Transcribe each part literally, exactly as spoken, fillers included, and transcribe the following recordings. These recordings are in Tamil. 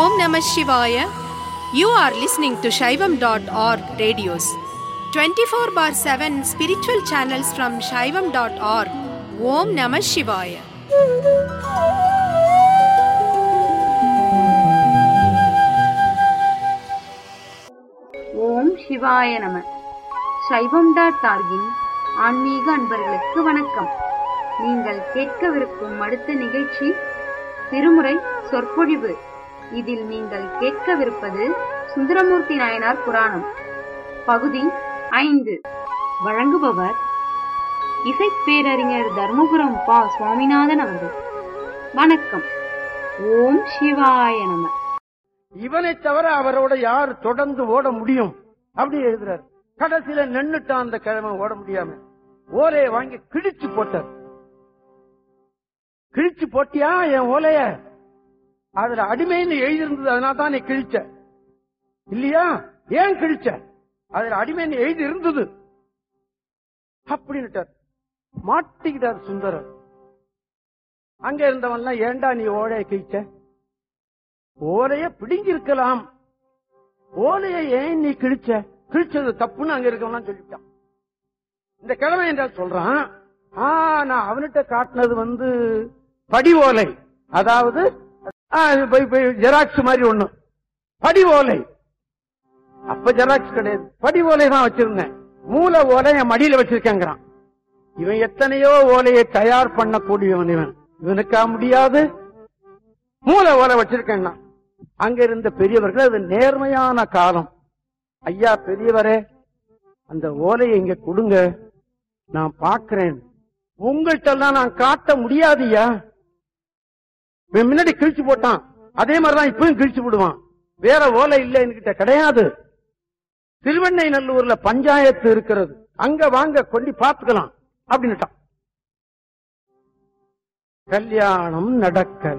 Om Namah Shivaya. You are listening to Shaivam dot org radios. twenty-four bar seven spiritual channels from Shaivam dot org. Om Namah Shivaya. ஓம் சிவாய நம. சைவம் டாட் ஆர்கின் ஆன்மீக அன்பர்களுக்கு வணக்கம். நீங்கள் கேட்கவிருக்கும் அடுத்த நிகழ்ச்சி திருமுறை சொற்பொழிவு. இதில் நீங்கள் கேட்கவிருப்பது சுந்தரமூர்த்தி நாயனார் புராணம் பகுதி ஐந்து. வழங்குபவர் இசைப்பேரறிஞர் தர்மபுரம் பா சுவாமிநாதன் அவர்கள். வணக்கம். ஓம் சிவாய நம. இவனை தவிர அவரோட யார் தொடர்ந்து ஓட முடியும் அப்படி எழுதுறாரு. கடைசியில நின்னுட்டான் அந்த கிழமை, ஓட முடியாம ஓலையை வாங்கி கிழிச்சு போட்டார். கிழிச்சு போட்டியா என் ஓலைய? அதுல அடிமைன்னு எழுதியிருந்தது, அதனால தான் நீ கிழிச்ச இல்லையா? ஏன் கிழிச்ச? அதுல அடிமைன்னு எழுதி இருந்தது அப்படின்னுட்டார். மாட்டிக்கிட்டார் சுந்தரர். அங்க இருந்தவன்லாம் ஏண்டா நீ ஓலைய கிழிச்ச? ஓலைய பிடிங்கி இருக்கலாம், ஓலைய ஏன் நீ கிழிச்ச? கிழிச்சது தப்புன்னு அங்க இருக்கவன் சொல்லிட்டான். இந்த கிழமை என்ன சொல்றான், ஆ நான் அவன்கிட்ட காட்டினது வந்து படி ஓலை, அதாவது ஜெராக்ஸ் மாதிரி ஒண்ணு, படி ஓலை. அப்ப ஜெராக்ஸ் கிடையாது, படி ஓலை தான் வச்சிருந்தேன். மூல ஓலை என் மடியில வச்சிருக்கேங்கிறான். இவன் எத்தனையோ ஓலையை தயார் பண்ணக்கூடியவன். இவன் இவனுக்கா முடியாது? மூல ஓலை வச்சிருக்கேன்னா அங்க இருந்த பெரியவர்கள், அது நேர்மையான காலம். ஐயா பெரியவரே, அந்த ஓலையை இங்க கொடுங்க, நான் பாக்கிறேன். உங்கள்கிட்ட நான் காட்ட முடியாதுயா. முன்னாடி கிழிச்சு போட்டான், அதே மாதிரிதான் இப்பவும் கிழிச்சு விடுவான். வேற ஓலை இல்ல என்கிட்ட கிடையாது. திருவெண்ணை நல்லூர்ல பஞ்சாயத்து இருக்கிறது, அங்க வாங்க கொண்டு பாத்துக்கலாம் அப்படின்னுட்டான். கல்யாணம் நடக்கல.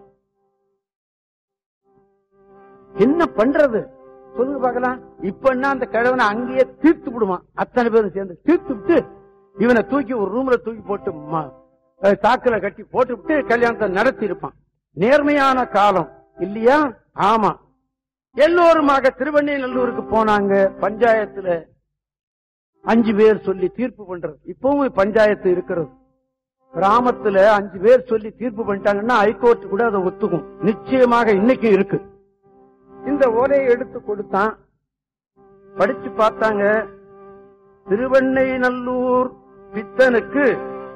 என்ன பண்றது சொல்லுங்க பாக்கலாம். இப்ப என்ன அந்த கிழவனை அங்கேயே தீர்த்து விடுவான். அத்தனை பேரும் சேர்ந்து தீர்த்து விட்டு இவனை தூக்கி ஒரு ரூம்ல தூக்கி போட்டு தாக்குல கட்டி போட்டு விட்டு கல்யாணத்தை நடத்தி இருப்பான். நேர்மையான காலம் இல்லையா? ஆமா. எல்லோருமாக திருவெண்ணை நல்லூருக்கு போனாங்க. பஞ்சாயத்துல அஞ்சு பேர் சொல்லி தீர்ப்பு பண்றது. இப்பவும் பஞ்சாயத்து இருக்கிறது. கிராமத்துல அஞ்சு பேர் சொல்லி தீர்ப்பு பண்ணிட்டாங்கன்னா ஹைகோர்ட் கூட அதை ஒத்துக்கும். நிச்சயமாக இன்னைக்கும் இருக்கு. இந்த ஓலையை எடுத்து கொடுத்தான், படிச்சு பார்த்தாங்க. திருவெண்ணை நல்லூர் பித்தனுக்கு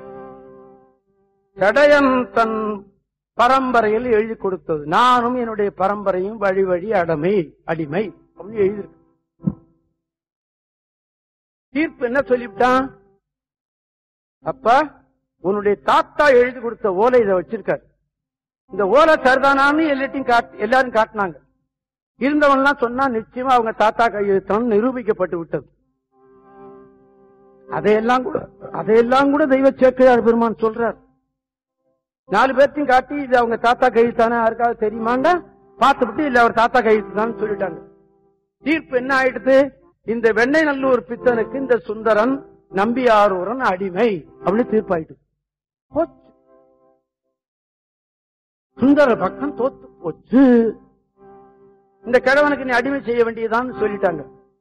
சடையன் தன் பரம்பரையில் எழுதி கொடுத்தது. நானும் என்னுடைய பரம்பரையும் வழி வழி அடமை அடிமை அப்படின்னு எழுதியிருக்கு. தீர்ப்பு என்ன சொல்லிவிட்டான், அப்பா உன்னுடைய தாத்தா எழுதி கொடுத்த ஓலை இதை வச்சிருக்காரு. இந்த ஓலை சரிதானான்னு எல்லாத்தையும் எல்லாரும் காட்டினாங்க. இருந்தவன்லாம் சொன்னா நிச்சயமா அவங்க தாத்தா கையெழுத்தான் நிரூபிக்கப்பட்டு விட்டது. அதையெல்லாம் கூட அதையெல்லாம் கூட தெய்வ சேக்கிழார் பெருமான் சொல்றார். நாலு பேர்த்தையும் காட்டி இது அவங்க தாத்தா கையெழுத்தானே யாருக்காவது தெரியுமாண்டா பார்த்துவிட்டு இல்ல அவர் தாத்தா கையெழுத்துதான் சொல்லிட்டாங்க. தீர்ப்பு என்ன ஆயிடுது, இந்த வெண்ணை நல்லூர் பித்தனுக்கு இந்த சுந்தரன் நம்பியாரூரன் அடிமை அப்படின்னு தீர்ப்பாயிட்டு போச்சு. சுந்தர பக்கம் தோத்து போச்சு. இந்த கிழவனுக்கு நீ அடிமை செய்ய வேண்டியதான்னு சொல்லிட்டாங்க.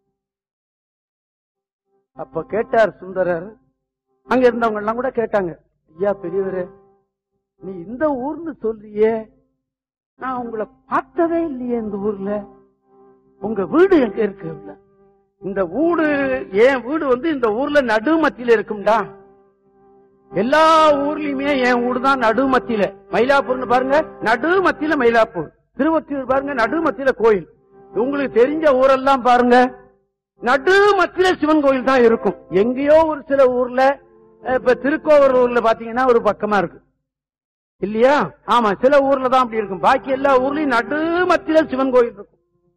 அப்ப கேட்டார் சுந்தரர். அங்க இருந்தவங்க எல்லாம் கூட கேட்டாங்க, ஐயா பெரியவரே, நீ இந்த ஊர்னு சொல்றியே, நான் உங்களை பார்த்ததே இல்லையே இந்த ஊர்ல. உங்க வீடு எங்க இருக்கு? இந்த வீடு என் வீடு வந்து இந்த ஊர்ல நடுமத்தியில இருக்கும்டா. எல்லா ஊர்லயுமே என் வீடு தான் நடுமத்தியில. மயிலாப்பூர்னு பாருங்க, நடுமத்தியில மயிலாப்பூர். திருவொற்றியூர் பாருங்க, நடுமத்தியில கோயில். உங்களுக்கு தெரிஞ்ச ஊரெல்லாம் பாருங்க, நடுமத்தியில சிவன் கோயில் தான் இருக்கும். எங்கேயோ ஒரு சில ஊர்ல, இப்ப திருக்கோவூர் ஊர்ல பாத்தீங்கன்னா ஒரு பக்கமா இருக்கு இல்லையா? ஆமா, சில ஊர்ல தான் அப்படி இருக்கும். பாக்கி எல்லா ஊர்லயும் நடுமத்தியில சிவன் கோயில் இருக்கும்.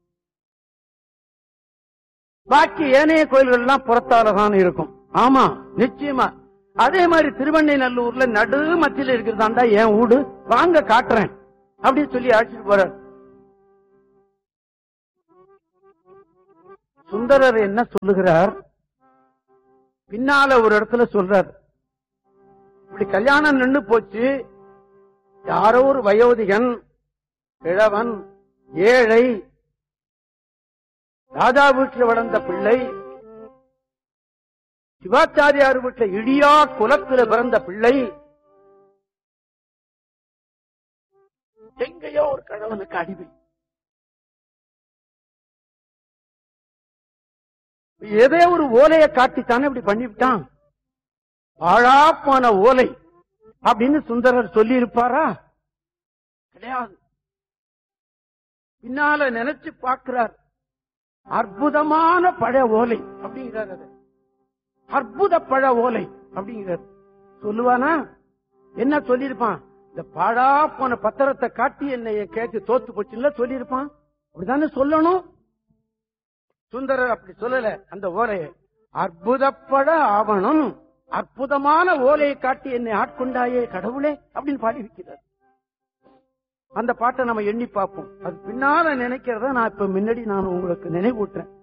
பாக்கி ஏனைய கோயில்கள் எல்லாம் புறத்தாலதான் இருக்கும். ஆமா நிச்சயமா. அதே மாதிரி திருவெண்ணை நல்லூர்ல நடுமத்தியில இருக்கிறதாண்டா என் வீடு, வாங்க காட்டுறேன் அப்படின்னு சொல்லி அழைச்சிட்டு போறார். சுந்தரர் என்ன சொல்லுகிறார், பின்னால ஒரு இடத்துல சொல்றார், இப்படி கல்யாணம் நின்று போச்சு, யாரோ ஒரு வயோதிகன் கிழவன் ஏழை, ராஜா வீட்டில் வளர்ந்த பிள்ளை, சிவாச்சாரியார் வீட்டில் இடியா குலத்தில் பிறந்த பிள்ளை, எங்கேயோ ஒரு கணவனுக்கு அடிமை. ஏதே ஒரு ஓலையை காட்டித்தானே இப்படி பண்ணிவிட்டான். பாழாப்பான ஓலை அப்படின்னு சுந்தரர் சொல்லி இருப்பாரா? கிடையாது. பின்னால நினைச்சு பார்க்கிறார், அற்புதமான பழ ஓலை அப்படிங்கிறார். அது அற்புத பழ ஓலை அப்படிங்கிறார். சொல்லுவானா? என்ன சொல்லியிருப்பான்? இந்த பாழா போன பத்திரத்தை காட்டி என்னைய கேட்டு தோத்து போச்சுல சொல்லியிருப்பான். அப்படித்தானே சொல்லணும். சுந்தரர் அப்படி சொல்லல. அந்த ஓலையை அற்புதப்பட ஆவணம், அற்புதமான ஓலையை காட்டி என்னை ஆட்கொண்டாயே கடவுளே அப்படின்னு பாடி வைக்கிறார். அந்த பாட்டை நம்ம எண்ணி பார்ப்போம். அது பின்னால நினைக்கிறத நான் இப்ப முன்னாடி நான் உங்களுக்கு நினைவூட்டுறேன்.